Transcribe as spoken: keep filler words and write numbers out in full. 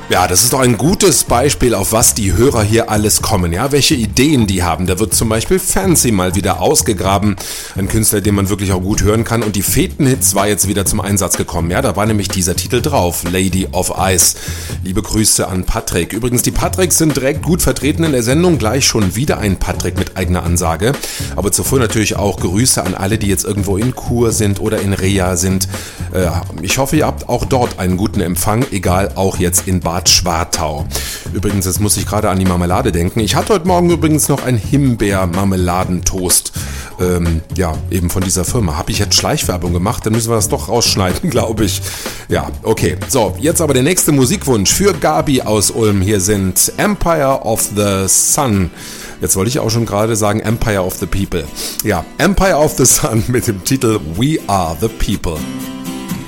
Ja, das ist doch ein gutes Beispiel, auf was die Hörer hier alles kommen, ja, welche Ideen die haben. Da wird zum Beispiel Fancy mal wieder ausgegraben, ein Künstler, den man wirklich auch gut hören kann, und die Feten-Hits war jetzt wieder zum Einsatz gekommen, ja, da war nämlich dieser Titel drauf, Lady of Ice. Liebe Grüße an Patrick. Übrigens, die Patricks sind direkt gut vertreten in der Sendung, gleich schon wieder ein Patrick mit eigener Ansage, aber zuvor natürlich auch Grüße an alle, die jetzt irgendwo in Chur sind oder in Reha sind. Ich hoffe, ihr habt auch dort einen guten Empfang, egal, auch jetzt in Bad Schwartau. Übrigens, jetzt muss ich gerade an die Marmelade denken. Ich hatte heute Morgen übrigens noch ein Himbeer-Marmeladentoast. Ähm, ja, eben von dieser Firma. Habe ich jetzt Schleichwerbung gemacht? Dann müssen wir das doch rausschneiden, glaube ich. Ja, okay. So, jetzt aber der nächste Musikwunsch für Gabi aus Ulm. Hier sind Empire of the Sun. Jetzt wollte ich auch schon gerade sagen Empire of the People. Ja, Empire of the Sun mit dem Titel We Are the People.